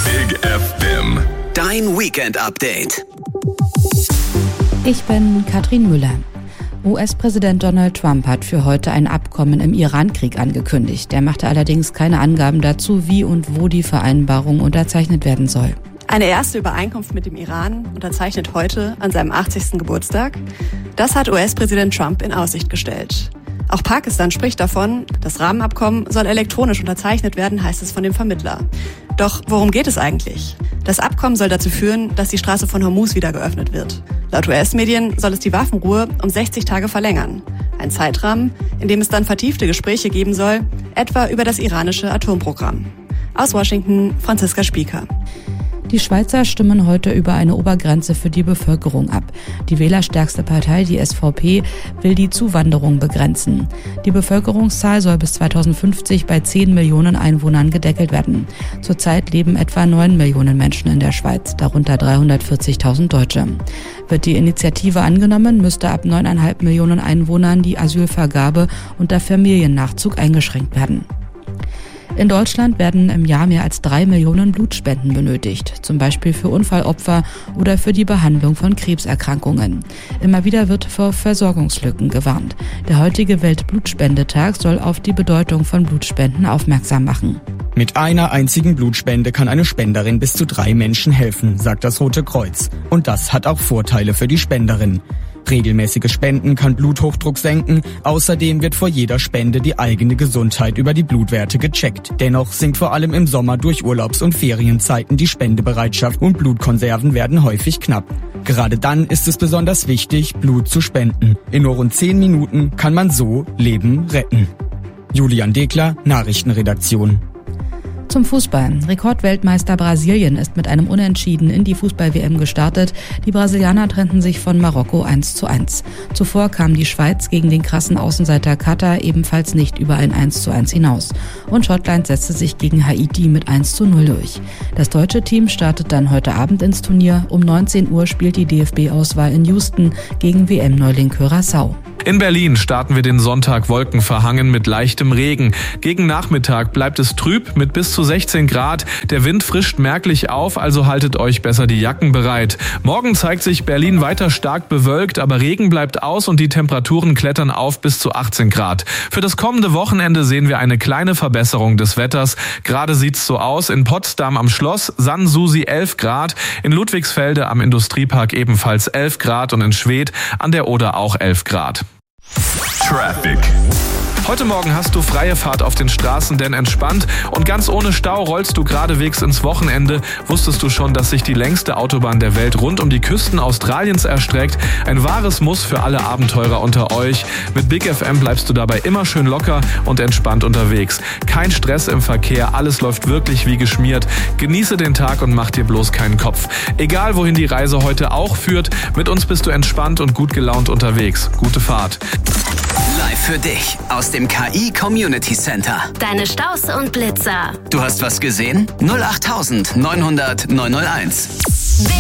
Big FM. Dein Weekend-Update. Ich bin Katrin Müller. US-Präsident Donald Trump hat für heute ein Abkommen im Iran-Krieg angekündigt. Er machte allerdings keine Angaben dazu, wie und wo die Vereinbarung unterzeichnet werden soll. Eine erste Übereinkunft mit dem Iran unterzeichnet heute an seinem 80. Geburtstag. Das hat US-Präsident Trump in Aussicht gestellt. Auch Pakistan spricht davon, das Rahmenabkommen soll elektronisch unterzeichnet werden, heißt es von dem Vermittler. Doch worum geht es eigentlich? Das Abkommen soll dazu führen, dass die Straße von Hormuz wieder geöffnet wird. Laut US-Medien soll es die Waffenruhe um 60 Tage verlängern. Ein Zeitrahmen, in dem es dann vertiefte Gespräche geben soll, etwa über das iranische Atomprogramm. Aus Washington, Franziska Spieker. Die Schweizer stimmen heute über eine Obergrenze für die Bevölkerung ab. Die wählerstärkste Partei, die SVP, will die Zuwanderung begrenzen. Die Bevölkerungszahl soll bis 2050 bei 10 Millionen Einwohnern gedeckelt werden. Zurzeit leben etwa 9 Millionen Menschen in der Schweiz, darunter 340.000 Deutsche. Wird die Initiative angenommen, müsste ab 9,5 Millionen Einwohnern die Asylvergabe unter Familiennachzug eingeschränkt werden. In Deutschland werden im Jahr mehr als 3 Millionen Blutspenden benötigt, zum Beispiel für Unfallopfer oder für die Behandlung von Krebserkrankungen. Immer wieder wird vor Versorgungslücken gewarnt. Der heutige Weltblutspendetag soll auf die Bedeutung von Blutspenden aufmerksam machen. Mit einer einzigen Blutspende kann eine Spenderin bis zu 3 Menschen helfen, sagt das Rote Kreuz. Und das hat auch Vorteile für die Spenderin. Regelmäßige Spenden kann Bluthochdruck senken. Außerdem wird vor jeder Spende die eigene Gesundheit über die Blutwerte gecheckt. Dennoch sinkt vor allem im Sommer durch Urlaubs- und Ferienzeiten die Spendebereitschaft und Blutkonserven werden häufig knapp. Gerade dann ist es besonders wichtig, Blut zu spenden. In nur rund 10 Minuten kann man so Leben retten. Julian Dekler, Nachrichtenredaktion. Zum Fußball. Rekordweltmeister Brasilien ist mit einem Unentschieden in die Fußball-WM gestartet. Die Brasilianer trennten sich von Marokko 1:1. Zuvor kam die Schweiz gegen den krassen Außenseiter Katar ebenfalls nicht über ein 1:1 hinaus. Und Schottland setzte sich gegen Haiti mit 1:0 durch. Das deutsche Team startet dann heute Abend ins Turnier. Um 19 Uhr spielt die DFB-Auswahl in Houston gegen WM-Neuling Curaçao. In Berlin starten wir den Sonntag wolkenverhangen mit leichtem Regen. Gegen Nachmittag bleibt es trüb mit bis zu 16 Grad. Der Wind frischt merklich auf, also haltet euch besser die Jacken bereit. Morgen zeigt sich Berlin weiter stark bewölkt, aber Regen bleibt aus und die Temperaturen klettern auf bis zu 18 Grad. Für das kommende Wochenende sehen wir eine kleine Verbesserung des Wetters. Gerade sieht's so aus: in Potsdam am Schloss, Sanssouci 11 Grad, in Ludwigsfelde am Industriepark ebenfalls 11 Grad und in Schwedt an der Oder auch 11 Grad. Traffic. Heute Morgen hast du freie Fahrt auf den Straßen, denn entspannt und ganz ohne Stau rollst du geradewegs ins Wochenende. Wusstest du schon, dass sich die längste Autobahn der Welt rund um die Küsten Australiens erstreckt? Ein wahres Muss für alle Abenteurer unter euch. Mit Big FM bleibst du dabei immer schön locker und entspannt unterwegs. Kein Stress im Verkehr, alles läuft wirklich wie geschmiert. Genieße den Tag und mach dir bloß keinen Kopf. Egal wohin die Reise heute auch führt, mit uns bist du entspannt und gut gelaunt unterwegs. Gute Fahrt. Live für dich aus dem KI Community Center. Deine Staus und Blitzer. Du hast was gesehen? 08900 901.